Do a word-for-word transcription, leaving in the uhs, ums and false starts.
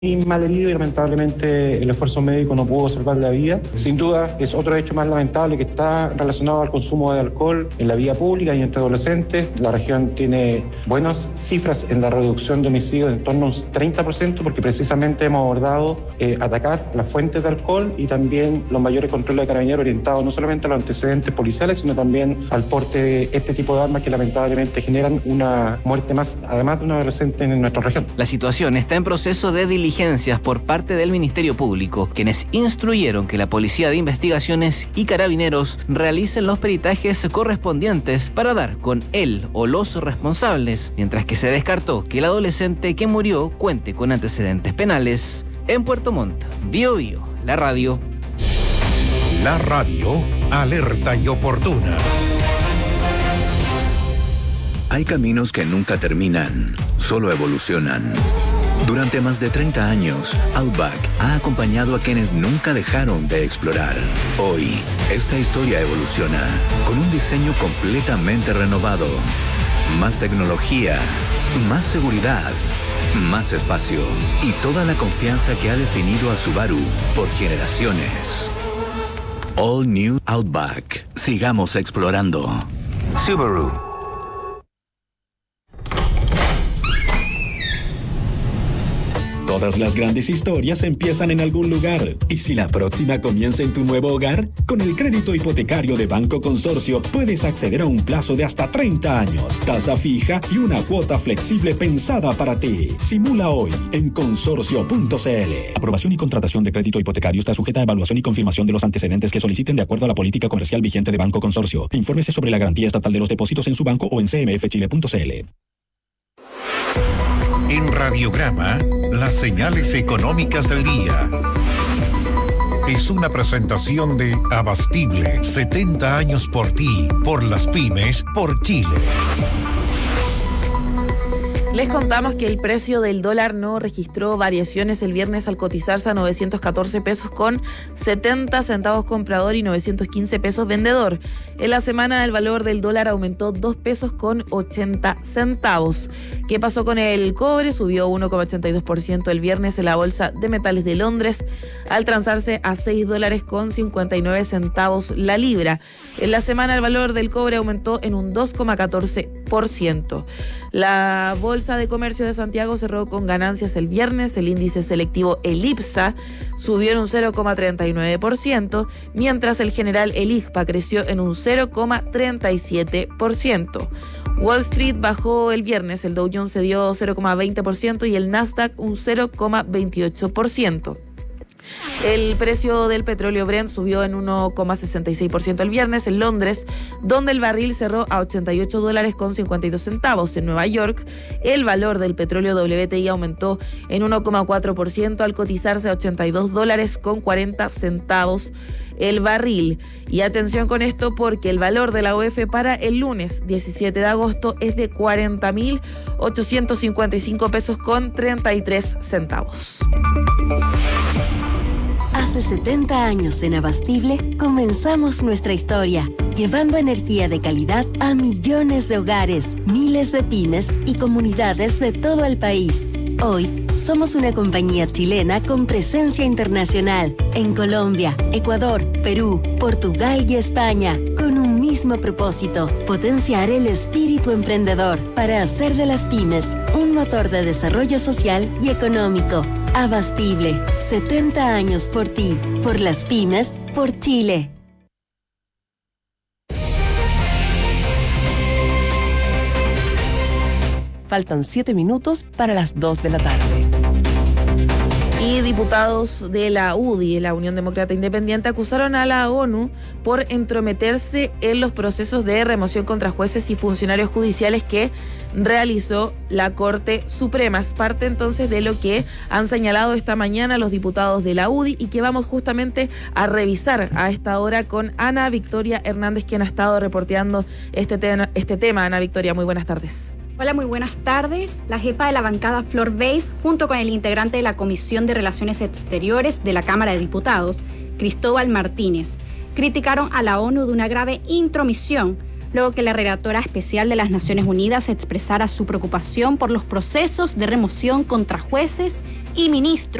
malherido y lamentablemente el esfuerzo médico no pudo salvar la vida. Sin duda es otro hecho más lamentable que está relacionado al consumo de alcohol en la vía pública y entre adolescentes. La región tiene buenas cifras en la reducción de homicidios en torno a un treinta por ciento porque precisamente hemos abordado eh, atacar las fuentes de alcohol y también los mayores controles de carabineros orientados no solamente a los antecedentes policiales sino también al porte de este tipo de armas que lamentablemente generan una muerte más, además de un adolescente en nuestra región. La situación está en proceso de diligencia por parte del Ministerio Público, quienes instruyeron que la Policía de Investigaciones y Carabineros realicen los peritajes correspondientes para dar con él o los responsables, mientras que se descartó que el adolescente que murió cuente con antecedentes penales. En Puerto Montt, Bio Bio, la radio. La radio, alerta y oportuna. Hay caminos que nunca terminan, solo evolucionan. Durante más de treinta años, Outback ha acompañado a quienes nunca dejaron de explorar. Hoy, esta historia evoluciona con un diseño completamente renovado. Más tecnología, más seguridad, más espacio y toda la confianza que ha definido a Subaru por generaciones. All New Outback. Sigamos explorando. Subaru. Todas las grandes historias empiezan en algún lugar. ¿Y si la próxima comienza en tu nuevo hogar? Con el crédito hipotecario de Banco Consorcio puedes acceder a un plazo de hasta treinta años, tasa fija y una cuota flexible pensada para ti. Simula hoy en consorcio punto c l. Aprobación y contratación de crédito hipotecario está sujeta a evaluación y confirmación de los antecedentes que soliciten de acuerdo a la política comercial vigente de Banco Consorcio. Infórmese sobre la garantía estatal de los depósitos en su banco o en c m f chile punto c l. En Radiograma, las señales económicas del día. Es una presentación de Abastible, setenta años por ti, por las pymes, por Chile. Les contamos que el precio del dólar no registró variaciones el viernes al cotizarse a novecientos catorce pesos con setenta centavos comprador y novecientos quince pesos vendedor. En la semana el valor del dólar aumentó dos pesos con ochenta centavos. ¿Qué pasó con el cobre? Subió uno coma ochenta y dos por ciento el viernes en la Bolsa de Metales de Londres al transarse a seis dólares con cincuenta y nueve centavos la libra. En la semana el valor del cobre aumentó en un dos coma catorce por ciento. La Bolsa de Comercio de Santiago cerró con ganancias el viernes. El índice selectivo ELIPSA subió en un cero coma treinta y nueve por ciento, mientras el general el I G P A creció en un cero coma treinta y siete por ciento. Wall Street bajó el viernes, el Dow Jones cedió cero coma veinte por ciento y el Nasdaq un cero coma veintiocho por ciento. El precio del petróleo Brent subió en uno coma sesenta y seis por ciento el viernes en Londres, donde el barril cerró a ochenta y ocho dólares con cincuenta y dos centavos. En Nueva York, el valor del petróleo W T I aumentó en uno coma cuatro por ciento al cotizarse a ochenta y dos dólares con cuarenta centavos el barril. Y atención con esto porque el valor de la O F para el lunes diecisiete de agosto es de cuarenta mil ochocientos cincuenta y cinco pesos con treinta y tres centavos. Hace setenta años en Abastible comenzamos nuestra historia, llevando energía de calidad a millones de hogares, miles de pymes y comunidades de todo el país. Hoy somos una compañía chilena con presencia internacional en Colombia, Ecuador, Perú, Portugal y España, con un mismo propósito: potenciar el espíritu emprendedor para hacer de las pymes un motor de desarrollo social y económico. Abastible, setenta años por ti, por las pymes, por Chile. Faltan siete minutos para las dos de la tarde. Y diputados de la U D I, la Unión Demócrata Independiente, acusaron a la ONU por entrometerse en los procesos de remoción contra jueces y funcionarios judiciales que realizó la Corte Suprema. Es parte entonces de lo que han señalado esta mañana los diputados de la U D I y que vamos justamente a revisar a esta hora con Ana Victoria Hernández, quien ha estado reporteando este, te- este tema. Ana Victoria, muy buenas tardes. Hola, muy buenas tardes. La jefa de la bancada Flor Beis, junto con el integrante de la Comisión de Relaciones Exteriores de la Cámara de Diputados, Cristóbal Martínez, criticaron a la ONU de una grave intromisión luego que la relatora especial de las Naciones Unidas expresara su preocupación por los procesos de remoción contra jueces y ministros